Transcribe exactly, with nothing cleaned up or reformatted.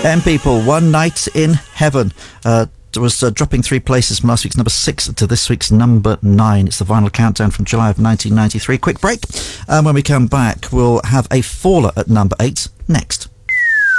M People, One Night in Heaven. Uh, it was uh, dropping three places from last week's number six to this week's number nine. It's the vinyl countdown from July of nineteen ninety-three. Quick break. And when we come back, we'll have a faller at number eight next.